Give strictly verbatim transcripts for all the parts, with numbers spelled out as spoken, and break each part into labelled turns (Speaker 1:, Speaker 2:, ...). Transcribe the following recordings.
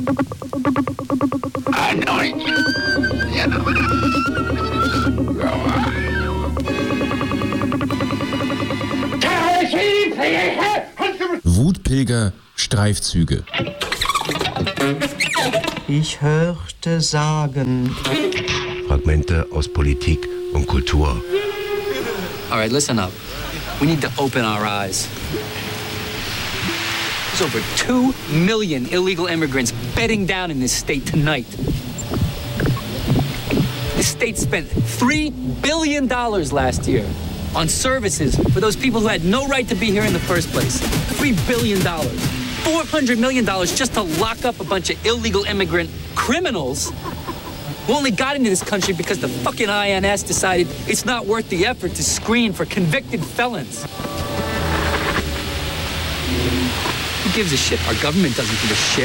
Speaker 1: Wutpilger Streifzüge.
Speaker 2: Ich hörte sagen.
Speaker 3: Fragmente aus Politik und Kultur.
Speaker 4: All right, listen up. We need to open our eyes. There's over two million illegal immigrants bedding down in this state tonight. The state spent three billion dollars last year on services for those people who had no right to be here in the first place. three billion dollars. four hundred million dollars just to lock up a bunch of illegal immigrant criminals who only got into this country because the fucking I N S decided it's not worth the effort to screen for convicted felons. Who gives a shit? Our government doesn't give a shit.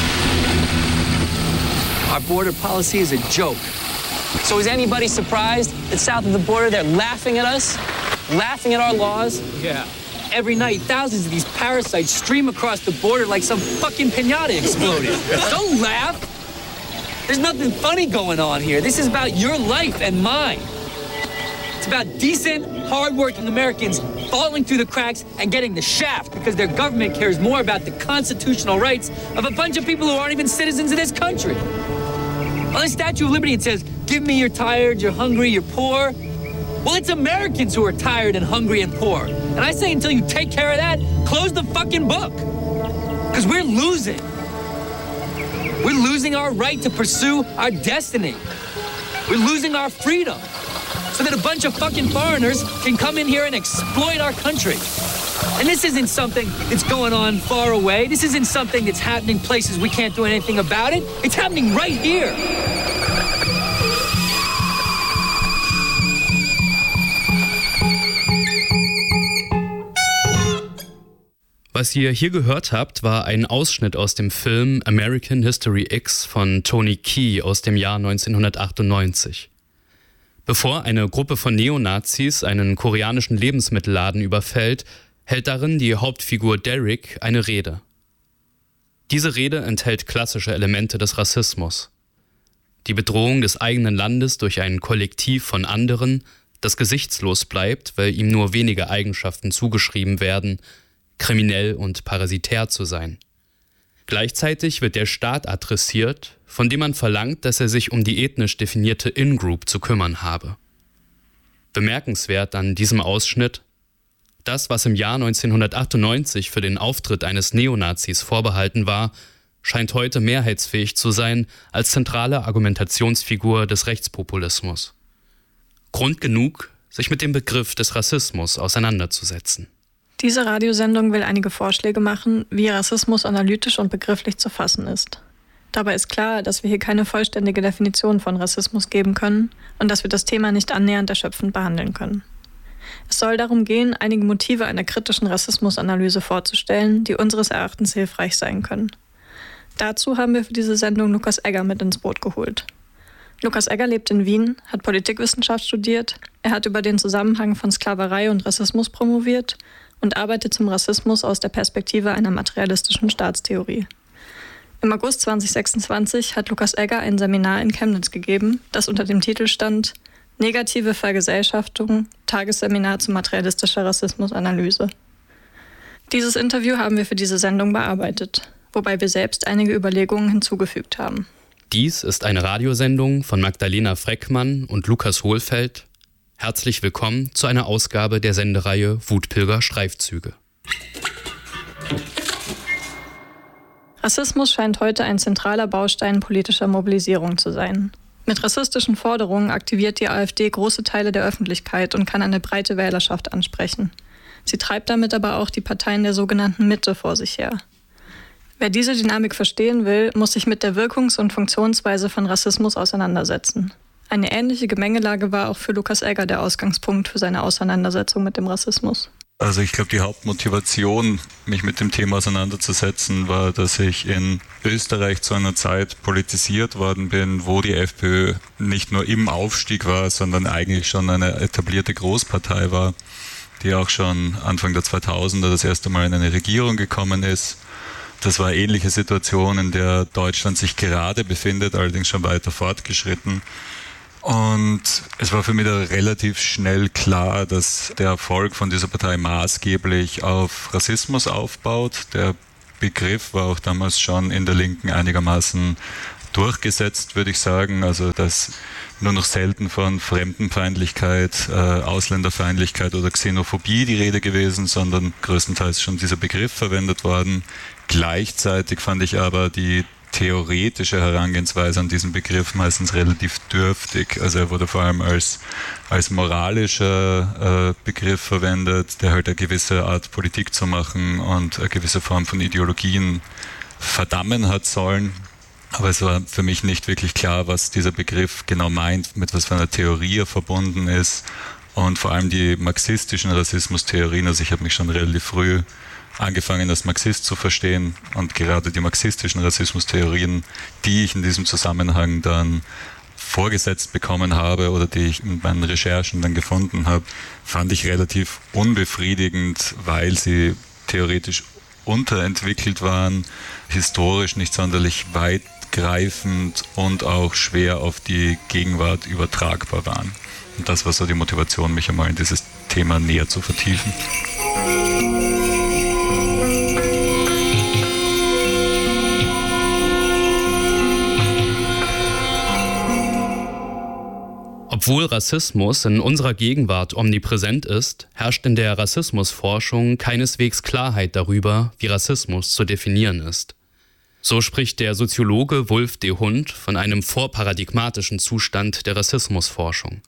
Speaker 4: Our border policy is a joke. So is anybody surprised that south of the border they're laughing at us? Laughing at our laws? Yeah. Every night, thousands of these parasites stream across the border like some fucking piñata exploded. Don't laugh. There's nothing funny going on here. This is about your life and mine. It's about decent, hardworking Americans falling through the cracks and getting the shaft because their government cares more about the constitutional rights of a bunch of people who aren't even citizens of this country. On the Statue of Liberty, it says, give me you're tired, you're hungry, you're poor. Well, it's Americans who are tired and hungry and poor. And I say until you take care of that, close the fucking book. Because we're losing. We're losing our right to pursue our destiny. We're losing our freedom so that a bunch of fucking foreigners can come in here and exploit our country. And this isn't something that's going on far away. This isn't something that's happening places we can't do anything about it. It's happening right here.
Speaker 5: Was ihr hier gehört habt, war ein Ausschnitt aus dem Film American History X von Tony Key aus dem Jahr neunzehnhundertachtundneunzig. Bevor eine Gruppe von Neonazis einen koreanischen Lebensmittelladen überfällt, hält darin die Hauptfigur Derek eine Rede. Diese Rede enthält klassische Elemente des Rassismus. Die Bedrohung des eigenen Landes durch ein Kollektiv von anderen, das gesichtslos bleibt, weil ihm nur wenige Eigenschaften zugeschrieben werden, kriminell und parasitär zu sein. Gleichzeitig wird der Staat adressiert, von dem man verlangt, dass er sich um die ethnisch definierte In-Group zu kümmern habe. Bemerkenswert an diesem Ausschnitt: Das, was im Jahr neunzehnhundertachtundneunzig für den Auftritt eines Neonazis vorbehalten war, scheint heute mehrheitsfähig zu sein als zentrale Argumentationsfigur des Rechtspopulismus. Grund genug, sich mit dem Begriff des Rassismus auseinanderzusetzen.
Speaker 6: Diese Radiosendung will einige Vorschläge machen, wie Rassismus analytisch und begrifflich zu fassen ist. Dabei ist klar, dass wir hier keine vollständige Definition von Rassismus geben können und dass wir das Thema nicht annähernd erschöpfend behandeln können. Es soll darum gehen, einige Motive einer kritischen Rassismusanalyse vorzustellen, die unseres Erachtens hilfreich sein können. Dazu haben wir für diese Sendung Lukas Egger mit ins Boot geholt. Lukas Egger lebt in Wien, hat Politikwissenschaft studiert, er hat über den Zusammenhang von Sklaverei und Rassismus promoviert und arbeitet zum Rassismus aus der Perspektive einer materialistischen Staatstheorie. Im August zweitausendsechsundzwanzig hat Lukas Egger ein Seminar in Chemnitz gegeben, das unter dem Titel stand Negative Vergesellschaftung, Tagesseminar zu materialistischer Rassismusanalyse. Dieses Interview haben wir für diese Sendung bearbeitet, wobei wir selbst einige Überlegungen hinzugefügt haben.
Speaker 5: Dies ist eine Radiosendung von Magdalena Freckmann und Lukas Hohlfeld. Herzlich willkommen zu einer Ausgabe der Sendereihe Wutpilger Streifzüge.
Speaker 6: Rassismus scheint heute ein zentraler Baustein politischer Mobilisierung zu sein. Mit rassistischen Forderungen aktiviert die AfD große Teile der Öffentlichkeit und kann eine breite Wählerschaft ansprechen. Sie treibt damit aber auch die Parteien der sogenannten Mitte vor sich her. Wer diese Dynamik verstehen will, muss sich mit der Wirkungs- und Funktionsweise von Rassismus auseinandersetzen. Eine ähnliche Gemengelage war auch für Lukas Egger der Ausgangspunkt für seine Auseinandersetzung mit dem Rassismus.
Speaker 7: Also ich glaube, die Hauptmotivation, mich mit dem Thema auseinanderzusetzen, war, dass ich in Österreich zu einer Zeit politisiert worden bin, wo die FPÖ nicht nur im Aufstieg war, sondern eigentlich schon eine etablierte Großpartei war, die auch schon Anfang der zweitausender das erste Mal in eine Regierung gekommen ist Das war eine ähnliche Situation, in der Deutschland sich gerade befindet, allerdings schon weiter fortgeschritten. Und es war für mich da relativ schnell klar, dass der Erfolg von dieser Partei maßgeblich auf Rassismus aufbaut. Der Begriff war auch damals schon in der Linken einigermaßen durchgesetzt, würde ich sagen. Also dass nur noch selten von Fremdenfeindlichkeit, äh, Ausländerfeindlichkeit oder Xenophobie die Rede gewesen, sondern größtenteils schon dieser Begriff verwendet worden. Gleichzeitig fand ich aber die theoretische Herangehensweise an diesen Begriff meistens relativ dürftig. Also er wurde vor allem als, als moralischer äh, Begriff verwendet, der halt eine gewisse Art Politik zu machen und eine gewisse Form von Ideologien verdammen hat sollen. Aber es war für mich nicht wirklich klar, was dieser Begriff genau meint, mit was für einer Theorie er verbunden ist. Und vor allem die marxistischen Rassismustheorien, also ich habe mich schon relativ früh angefangen als Marxist zu verstehen und gerade die marxistischen Rassismustheorien, die ich in diesem Zusammenhang dann vorgesetzt bekommen habe oder die ich in meinen Recherchen dann gefunden habe, fand ich relativ unbefriedigend, weil sie theoretisch unterentwickelt waren, historisch nicht sonderlich weitgreifend und auch schwer auf die Gegenwart übertragbar waren. Und das war so die Motivation, mich einmal in dieses Thema näher zu vertiefen.
Speaker 5: Obwohl Rassismus in unserer Gegenwart omnipräsent ist, herrscht in der Rassismusforschung keineswegs Klarheit darüber, wie Rassismus zu definieren ist. So spricht der Soziologe Wulf de Hund von einem vorparadigmatischen Zustand der Rassismusforschung.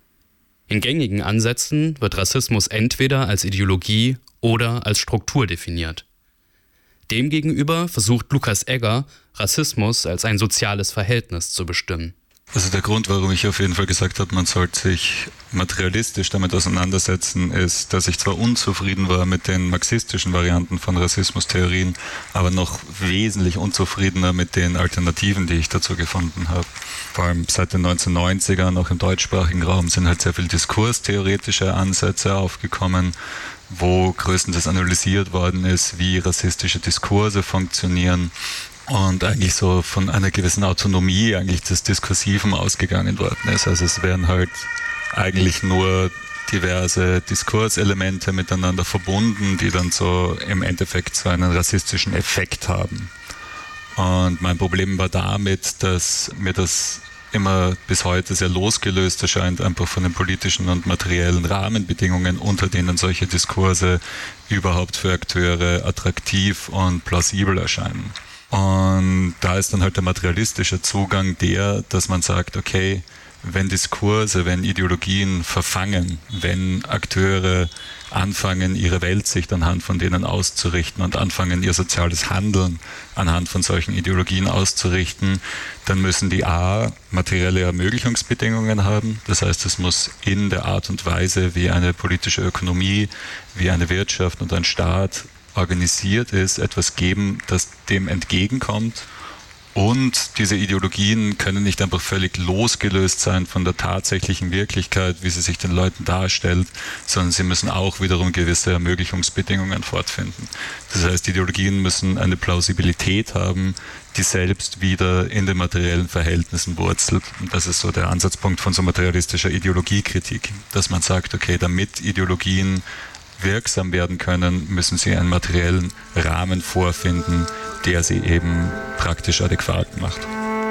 Speaker 5: In gängigen Ansätzen wird Rassismus entweder als Ideologie oder als Struktur definiert. Demgegenüber versucht Lukas Egger, Rassismus als ein soziales Verhältnis zu bestimmen.
Speaker 7: Also der Grund, warum ich auf jeden Fall gesagt habe, man sollte sich materialistisch damit auseinandersetzen, ist, dass ich zwar unzufrieden war mit den marxistischen Varianten von Rassismustheorien, aber noch wesentlich unzufriedener mit den Alternativen, die ich dazu gefunden habe. Vor allem seit den neunzehnhundertneunzigern, auch im deutschsprachigen Raum, sind halt sehr viele diskurstheoretische Ansätze aufgekommen, wo größtenteils analysiert worden ist, wie rassistische Diskurse funktionieren. Und eigentlich so von einer gewissen Autonomie eigentlich des Diskursiven ausgegangen worden ist. Also es werden halt eigentlich nur diverse Diskurselemente miteinander verbunden, die dann so im Endeffekt so einen rassistischen Effekt haben. Und mein Problem war damit, dass mir das immer bis heute sehr losgelöst erscheint, einfach von den politischen und materiellen Rahmenbedingungen, unter denen solche Diskurse überhaupt für Akteure attraktiv und plausibel erscheinen. Und da ist dann halt der materialistische Zugang der, dass man sagt, okay, wenn Diskurse, wenn Ideologien verfangen, wenn Akteure anfangen, ihre Weltsicht anhand von denen auszurichten und anfangen, ihr soziales Handeln anhand von solchen Ideologien auszurichten, dann müssen die A, materielle Ermöglichungsbedingungen haben. Das heißt, es muss in der Art und Weise, wie eine politische Ökonomie, wie eine Wirtschaft und ein Staat organisiert ist, etwas geben, das dem entgegenkommt. Und diese Ideologien können nicht einfach völlig losgelöst sein von der tatsächlichen Wirklichkeit, wie sie sich den Leuten darstellt, sondern sie müssen auch wiederum gewisse Ermöglichungsbedingungen fortfinden. Das heißt, Ideologien müssen eine Plausibilität haben, die selbst wieder in den materiellen Verhältnissen wurzelt. Und das ist so der Ansatzpunkt von so materialistischer Ideologiekritik, dass man sagt, okay, damit Ideologien wirksam werden können, müssen sie einen materiellen Rahmen vorfinden, der sie eben praktisch adäquat macht.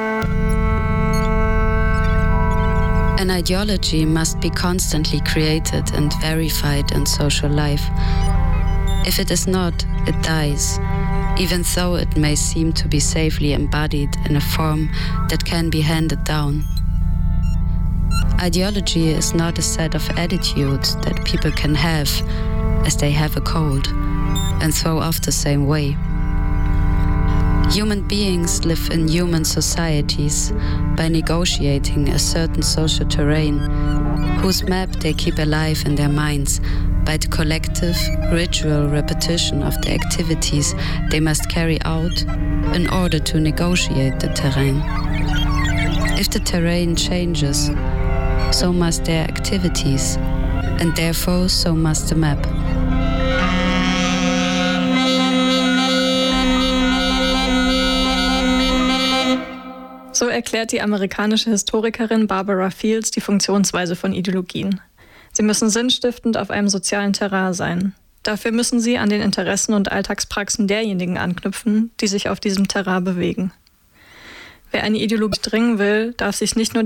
Speaker 8: An ideology must be constantly created and verified in social life. If it is not, it dies, even though it may seem to be safely embodied in a form that can be handed down. Ideology is not a set of attitudes that people can have as they have a cold and throw off the same way. Human beings live in human societies by negotiating a certain social terrain, whose map they keep alive in their minds by the collective, ritual repetition of the activities they must carry out in order to negotiate the terrain. If the terrain changes, so must their activities, and therefore so must the map.
Speaker 6: So erklärt die amerikanische Historikerin Barbara Fields die Funktionsweise von Ideologien. Sie müssen sinnstiftend auf einem sozialen Terrain sein. Dafür müssen sie an den Interessen und Alltagspraxen derjenigen anknüpfen, die sich auf diesem Terrain bewegen. Wer eine Ideologie dringen will, darf sich nicht nur